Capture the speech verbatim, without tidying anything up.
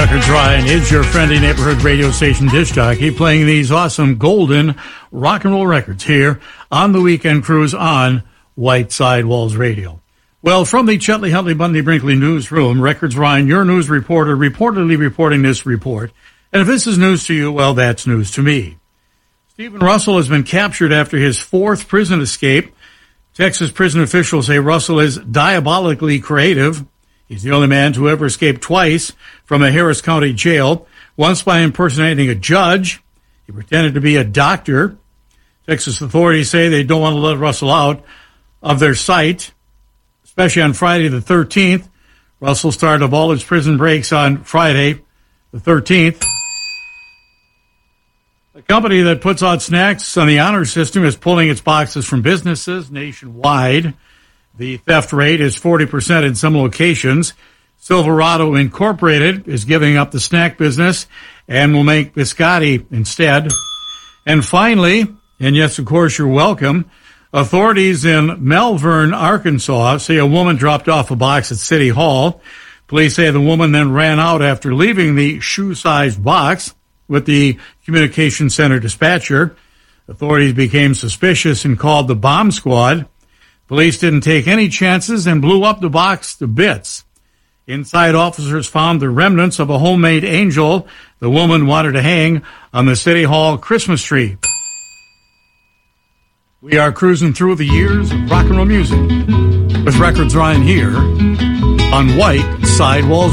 Records, Ryan is your friendly neighborhood radio station disc jockey playing these awesome golden rock and roll records here on the Weekend Cruise on White Sidewalls Radio. Well, from the Chetly Huntley Bundy Brinkley newsroom, Records Ryan, your news reporter, reportedly reporting this report. And if this is news to you, well, that's news to me. Stephen Russell has been captured after his fourth prison escape. Texas prison officials say Russell is diabolically creative. He's the only man to ever escape twice from a Harris County jail, once by impersonating a judge. He pretended to be a doctor. Texas authorities say they don't want to let Russell out of their sight, especially on Friday the thirteenth. Russell started of all his prison breaks on Friday the thirteenth. The company that puts out snacks on the honor system is pulling its boxes from businesses nationwide. The theft rate is forty percent in some locations. Silverado Incorporated is giving up the snack business and will make biscotti instead. And finally, and yes, of course, you're welcome, authorities in Malvern, Arkansas say a woman dropped off a box at City Hall. Police say the woman then ran out after leaving the shoe-sized box with the communication center dispatcher. Authorities became suspicious and called the bomb squad. Police didn't take any chances and blew up the box to bits. Inside, officers found the remnants of a homemade angel the woman wanted to hang on the City Hall Christmas tree. We are cruising through the years of rock and roll music with Records Ryan here on White Sidewalls